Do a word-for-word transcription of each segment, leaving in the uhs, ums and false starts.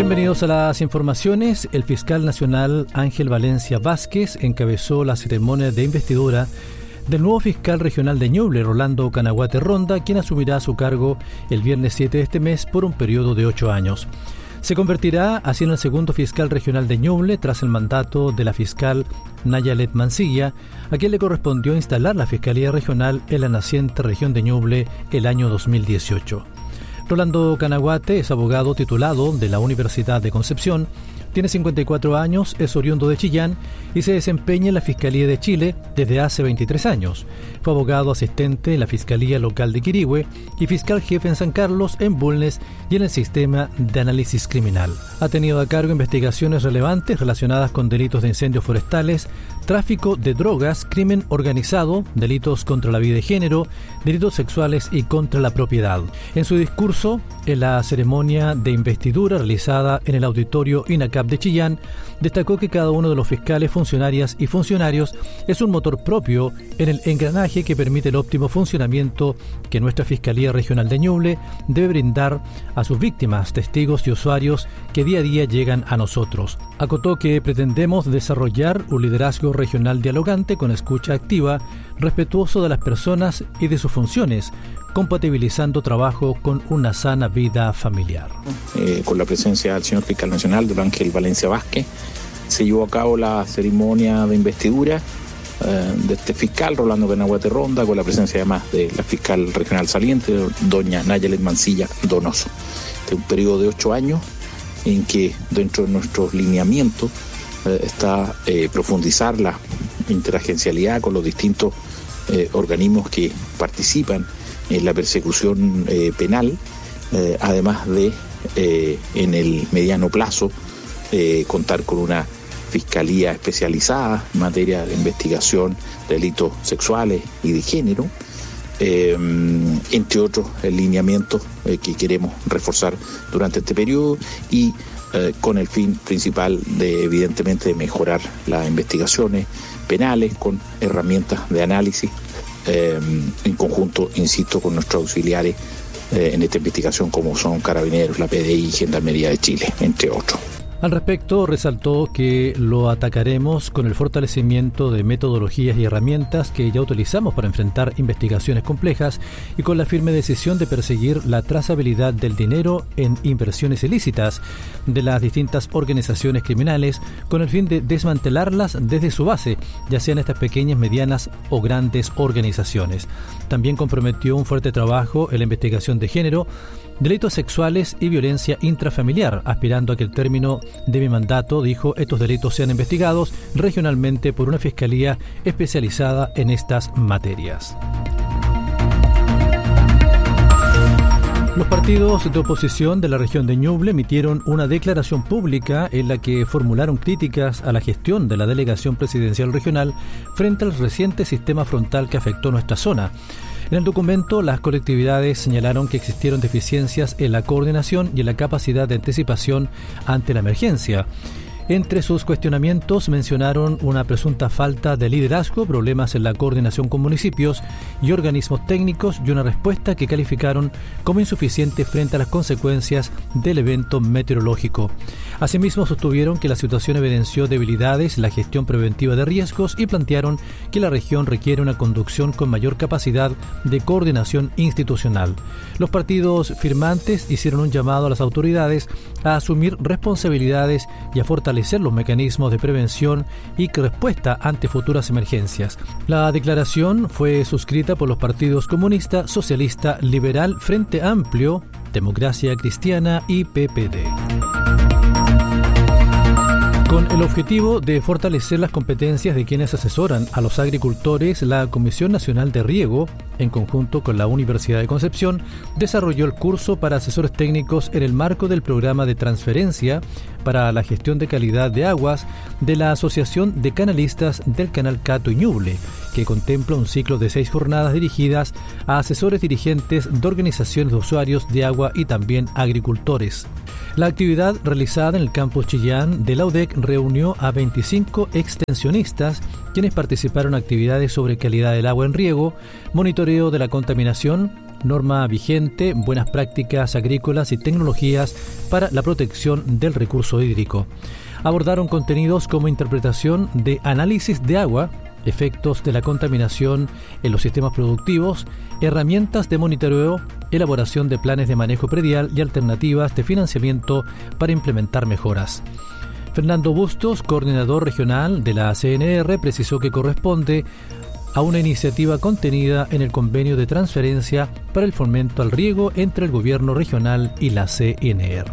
Bienvenidos a las informaciones. El fiscal nacional Ángel Valencia Vázquez encabezó la ceremonia de investidura del nuevo fiscal regional de Ñuble, Rolando Canaguate Ronda, quien asumirá su cargo el viernes siete de este mes por un periodo de ocho años. Se convertirá así en el segundo fiscal regional de Ñuble tras el mandato de la fiscal Nayalet Mancilla, a quien le correspondió instalar la Fiscalía Regional en la naciente región de Ñuble el año dos mil dieciocho. Rolando Canaguate es abogado titulado de la Universidad de Concepción, tiene cincuenta y cuatro años, es oriundo de Chillán y se desempeña en la Fiscalía de Chile desde hace veintitrés años. Fue abogado asistente en la Fiscalía Local de Quirihue y fiscal jefe en San Carlos, en Bulnes y en el Sistema de Análisis Criminal. Ha tenido a cargo investigaciones relevantes relacionadas con delitos de incendios forestales, tráfico de drogas, crimen organizado, delitos contra la vida y género, delitos sexuales y contra la propiedad. En su discurso, en la ceremonia de investidura realizada en el Auditorio INACAP de Chillán, destacó que cada uno de los fiscales, funcionarias y funcionarios es un motor propio en el engranaje que permite el óptimo funcionamiento que nuestra Fiscalía Regional de Ñuble debe brindar a sus víctimas, testigos y usuarios que día a día llegan a nosotros. Acotó que pretendemos desarrollar un liderazgo regional dialogante con escucha activa, respetuoso de las personas y de sus funciones, compatibilizando trabajo con una sana vida familiar. Eh, con la presencia del señor fiscal nacional, don Ángel Valencia Vázquez, se llevó a cabo la ceremonia de investidura eh, de este fiscal, Rolando Canaguate Ronda, con la presencia además de la fiscal regional saliente, doña Nayalet Mancilla Donoso. Este es un periodo de ocho años en que dentro de nuestros lineamientos eh, está eh, profundizar la interagencialidad con los distintos eh, organismos que participan en la persecución eh, penal, eh, además de eh, en el mediano plazo eh, contar con una fiscalía especializada en materia de investigación de delitos sexuales y de género, eh, entre otros lineamientos eh, que queremos reforzar durante este periodo y eh, con el fin principal de evidentemente de mejorar las investigaciones penales con herramientas de análisis Eh, en conjunto, insisto, con nuestros auxiliares eh, en esta investigación como son Carabineros, la P D I y Gendarmería de Chile, entre otros. Al respecto, resaltó que lo atacaremos con el fortalecimiento de metodologías y herramientas que ya utilizamos para enfrentar investigaciones complejas y con la firme decisión de perseguir la trazabilidad del dinero en inversiones ilícitas de las distintas organizaciones criminales con el fin de desmantelarlas desde su base, ya sean estas pequeñas, medianas o grandes organizaciones. También comprometió un fuerte trabajo en la investigación de género, delitos sexuales y violencia intrafamiliar, aspirando a que el término de mi mandato, dijo, estos delitos sean investigados regionalmente por una fiscalía especializada en estas materias. Los partidos de oposición de la región de Ñuble emitieron una declaración pública en la que formularon críticas a la gestión de la delegación presidencial regional frente al reciente sistema frontal que afectó nuestra zona. En el documento, las colectividades señalaron que existieron deficiencias en la coordinación y en la capacidad de anticipación ante la emergencia. Entre sus cuestionamientos mencionaron una presunta falta de liderazgo, problemas en la coordinación con municipios y organismos técnicos y una respuesta que calificaron como insuficiente frente a las consecuencias del evento meteorológico. Asimismo, sostuvieron que la situación evidenció debilidades en la gestión preventiva de riesgos y plantearon que la región requiere una conducción con mayor capacidad de coordinación institucional. Los partidos firmantes hicieron un llamado a las autoridades a asumir responsabilidades y a fortalecer los mecanismos de prevención y respuesta ante futuras emergencias. La declaración fue suscrita por los partidos comunista, socialista, liberal, Frente Amplio, Democracia Cristiana y P P D. Con el objetivo de fortalecer las competencias de quienes asesoran a los agricultores, la Comisión Nacional de Riego, en conjunto con la Universidad de Concepción, desarrolló el curso para asesores técnicos en el marco del programa de transferencia para la gestión de calidad de aguas de la Asociación de Canalistas del Canal Cato y Ñuble, que contempla un ciclo de seis jornadas dirigidas a asesores dirigentes de organizaciones de usuarios de agua y también agricultores. La actividad realizada en el campus Chillán de la U D E C reunió a veinticinco extensionistas quienes participaron en actividades sobre calidad del agua en riego, monitoreo monitoreo de la contaminación, norma vigente, buenas prácticas agrícolas y tecnologías para la protección del recurso hídrico. Abordaron contenidos como interpretación de análisis de agua, efectos de la contaminación en los sistemas productivos, herramientas de monitoreo, elaboración de planes de manejo predial y alternativas de financiamiento para implementar mejoras. Fernando Bustos, coordinador regional de la C N R, precisó que corresponde a una iniciativa contenida en el convenio de transferencia para el fomento al riego entre el gobierno regional y la C N R.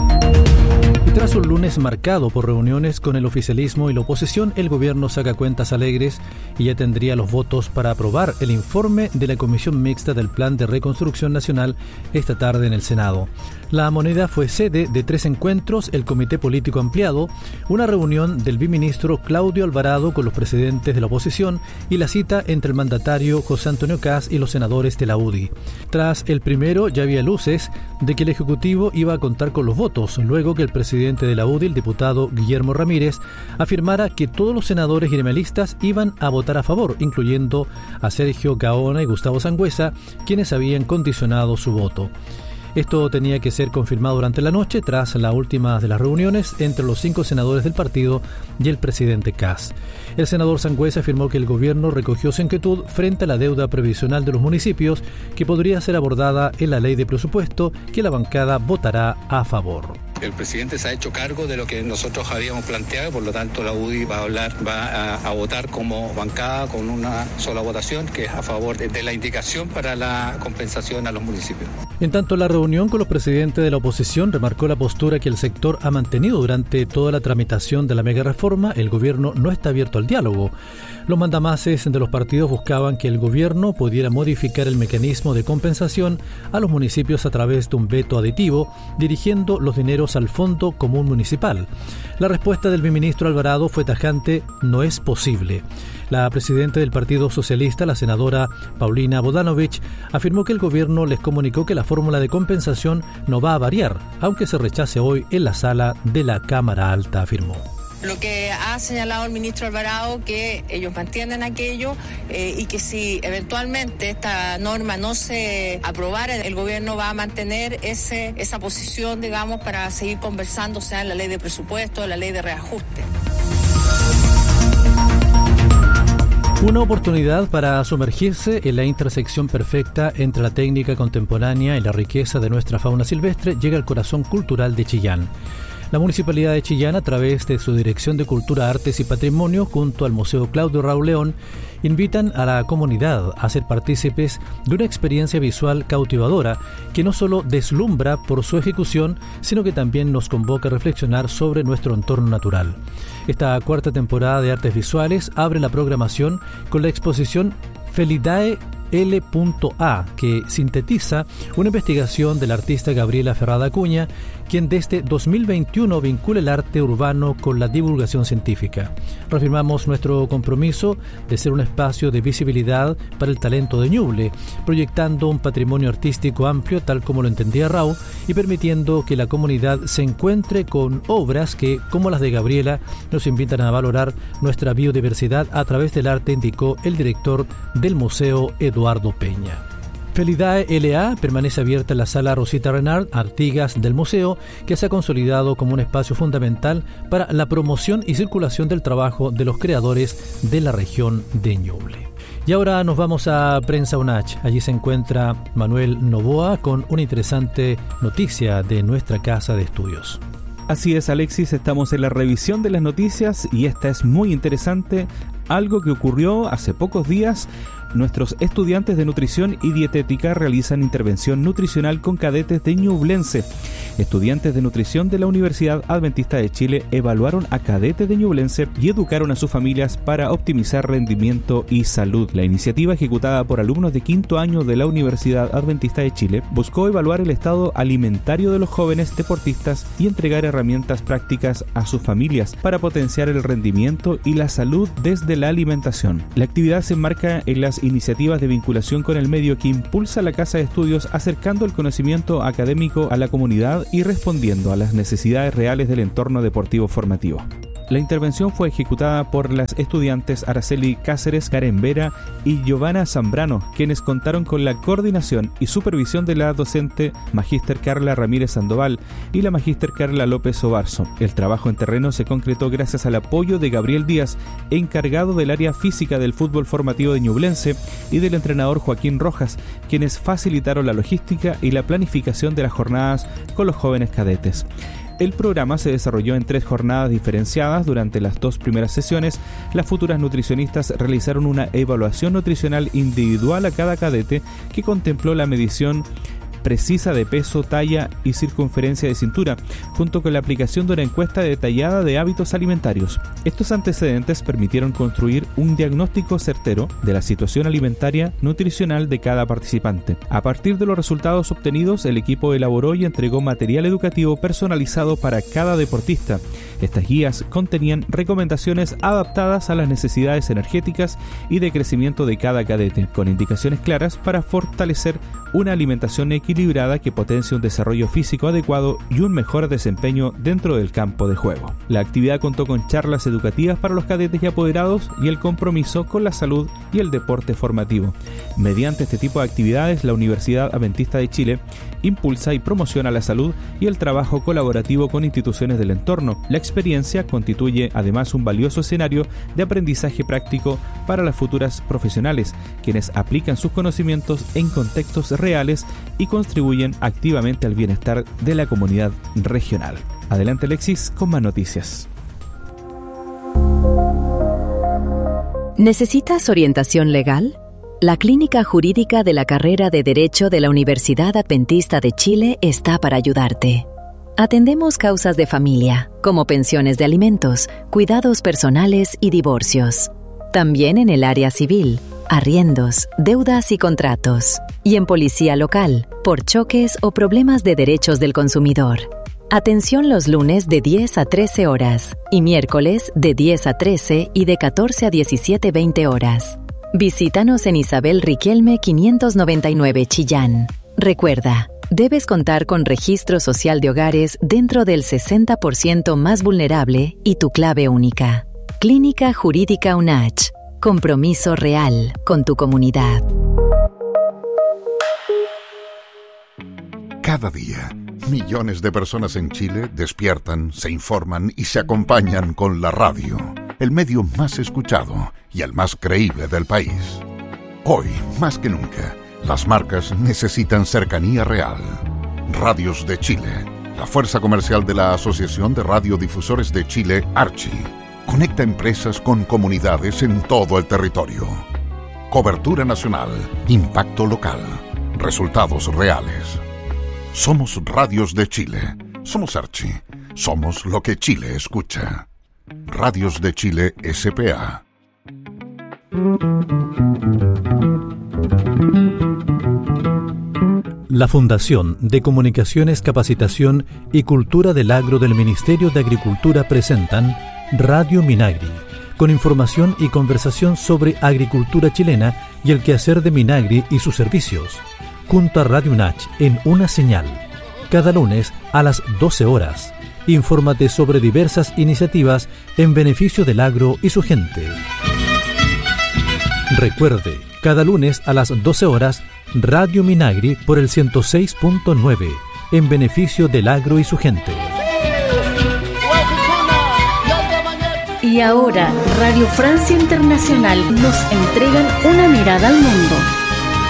Y tras un lunes marcado por reuniones con el oficialismo y la oposición, el gobierno saca cuentas alegres y ya tendría los votos para aprobar el informe de la Comisión Mixta del Plan de Reconstrucción Nacional esta tarde en el Senado. La Moneda fue sede de tres encuentros, el Comité Político Ampliado, una reunión del biministro Claudio Alvarado con los presidentes de la oposición y la cita entre el mandatario José Antonio Kast y los senadores de la U D I. Tras el primero ya había luces de que el Ejecutivo iba a contar con los votos, luego que el presidente de la U D I, el diputado Guillermo Ramírez, afirmara que todos los senadores gremialistas iban a votar a favor, incluyendo a Sergio Gaona y Gustavo Sangüesa, quienes habían condicionado su voto. Esto tenía que ser confirmado durante la noche tras la última de las reuniones entre los cinco senadores del partido y el presidente Kast. El senador Sangüesa afirmó que el gobierno recogió su inquietud frente a la deuda previsional de los municipios que podría ser abordada en la ley de presupuesto que la bancada votará a favor. El presidente se ha hecho cargo de lo que nosotros habíamos planteado, por lo tanto la U D I va a hablar, va a, a votar como bancada con una sola votación, que es a favor de, de la indicación para la compensación a los municipios. En tanto, la reunión con los presidentes de la oposición remarcó la postura que el sector ha mantenido durante toda la tramitación de la mega reforma. El gobierno no está abierto al diálogo. Los mandamases de los partidos buscaban que el gobierno pudiera modificar el mecanismo de compensación a los municipios a través de un veto aditivo, dirigiendo los dineros al Fondo Común Municipal. La respuesta del ministro Alvarado fue tajante: no es posible. La presidenta del Partido Socialista, la senadora Paulina Bodanovich, afirmó que el gobierno les comunicó que la fórmula de compensación no va a variar, aunque se rechace hoy en la sala de la Cámara Alta, afirmó. Lo que ha señalado el ministro Alvarado, que ellos mantienen aquello eh, y que si eventualmente esta norma no se aprobara, el gobierno va a mantener ese, esa posición, digamos, para seguir conversando, sea en la ley de presupuesto, en la ley de reajuste. Una oportunidad para sumergirse en la intersección perfecta entre la técnica contemporánea y la riqueza de nuestra fauna silvestre llega al corazón cultural de Chillán. La Municipalidad de Chillán, a través de su Dirección de Cultura, Artes y Patrimonio, junto al Museo Claudio Raúl León, invitan a la comunidad a ser partícipes de una experiencia visual cautivadora que no solo deslumbra por su ejecución, sino que también nos convoca a reflexionar sobre nuestro entorno natural. Esta cuarta temporada de Artes Visuales abre la programación con la exposición Felidae L A, que sintetiza una investigación de la artista Gabriela Ferrada Acuña, quien desde dos mil veintiuno vincula el arte urbano con la divulgación científica. Reafirmamos nuestro compromiso de ser un espacio de visibilidad para el talento de Ñuble, proyectando un patrimonio artístico amplio tal como lo entendía Rau y permitiendo que la comunidad se encuentre con obras que, como las de Gabriela, nos invitan a valorar nuestra biodiversidad a través del arte, indicó el director del museo, Eduardo Peña. Felidae L A permanece abierta en la sala Rosita Renard Artigas del museo, que se ha consolidado como un espacio fundamental para la promoción y circulación del trabajo de los creadores de la región de Ñuble. Y ahora nos vamos a Prensa UNACH. Allí se encuentra Manuel Novoa con una interesante noticia de nuestra casa de estudios. Así es, Alexis, estamos en la revisión de las noticias y esta es muy interesante, algo que ocurrió hace pocos días. Nuestros estudiantes de nutrición y dietética realizan intervención nutricional con cadetes de Ñublense. Estudiantes de nutrición de la Universidad Adventista de Chile evaluaron a cadetes de Ñublense y educaron a sus familias para optimizar rendimiento y salud. La iniciativa, ejecutada por alumnos de quinto año de la Universidad Adventista de Chile, buscó evaluar el estado alimentario de los jóvenes deportistas y entregar herramientas prácticas a sus familias para potenciar el rendimiento y la salud desde la alimentación. La actividad se enmarca en las iniciativas de vinculación con el medio que impulsa la Casa de Estudios, acercando el conocimiento académico a la comunidad y respondiendo a las necesidades reales del entorno deportivo formativo. La intervención fue ejecutada por las estudiantes Araceli Cáceres, Karen Vera y Giovanna Zambrano, quienes contaron con la coordinación y supervisión de la docente Magíster Carla Ramírez Sandoval y la Magíster Carla López Obarzo. El trabajo en terreno se concretó gracias al apoyo de Gabriel Díaz, encargado del área física del fútbol formativo de Ñublense, y del entrenador Joaquín Rojas, quienes facilitaron la logística y la planificación de las jornadas con los jóvenes cadetes. El programa se desarrolló en tres jornadas diferenciadas. Durante las dos primeras sesiones, las futuras nutricionistas realizaron una evaluación nutricional individual a cada cadete que contempló la medición precisa de peso, talla y circunferencia de cintura, junto con la aplicación de una encuesta detallada de hábitos alimentarios. Estos antecedentes permitieron construir un diagnóstico certero de la situación alimentaria nutricional de cada participante. A partir de los resultados obtenidos, el equipo elaboró y entregó material educativo personalizado para cada deportista. Estas guías contenían recomendaciones adaptadas a las necesidades energéticas y de crecimiento de cada cadete, con indicaciones claras para fortalecer una alimentación equilibrada que potencie un desarrollo físico adecuado y un mejor desempeño dentro del campo de juego. La actividad contó con charlas educativas para los cadetes y apoderados y el compromiso con la salud y el deporte formativo. Mediante este tipo de actividades, la Universidad Adventista de Chile impulsa y promociona la salud y el trabajo colaborativo con instituciones del entorno. La experiencia constituye además un valioso escenario de aprendizaje práctico para las futuras profesionales, quienes aplican sus conocimientos en contextos reales y contribuyen activamente al bienestar de la comunidad regional. Adelante, Alexis, con más noticias. ¿Necesitas orientación legal? La Clínica Jurídica de la Carrera de Derecho de la Universidad Adventista de Chile está para ayudarte. Atendemos causas de familia, como pensiones de alimentos, cuidados personales y divorcios. También en el área civil, arriendos, deudas y contratos. Y en policía local, por choques o problemas de derechos del consumidor. Atención los lunes de diez a trece horas y miércoles de diez a trece y de catorce a diecisiete veinte horas. Visítanos en Isabel Riquelme quinientos noventa y nueve Chillán. Recuerda, debes contar con registro social de hogares dentro del sesenta por ciento más vulnerable y tu clave única. Clínica Jurídica UNACH. Compromiso real con tu comunidad. Cada día, millones de personas en Chile despiertan, se informan y se acompañan con la radio, el medio más escuchado y el más creíble del país. Hoy, más que nunca, las marcas necesitan cercanía real. Radios de Chile, la fuerza comercial de la Asociación de Radiodifusores de Chile, Archi, conecta empresas con comunidades en todo el territorio. Cobertura nacional, impacto local, resultados reales. Somos Radios de Chile, somos Archi, somos lo que Chile escucha. Radios de Chile S P A. La Fundación de Comunicaciones, Capacitación y Cultura del Agro del Ministerio de Agricultura presentan Radio Minagri, con información y conversación sobre agricultura chilena y el quehacer de Minagri y sus servicios, junto a Radio UNACH en una señal, cada lunes a las doce horas. Infórmate sobre diversas iniciativas en beneficio del agro y su gente. Recuerde, cada lunes a las doce horas, Radio Minagri por el ciento seis punto nueve, en beneficio del agro y su gente. Y ahora, Radio Francia Internacional nos entregan una mirada al mundo.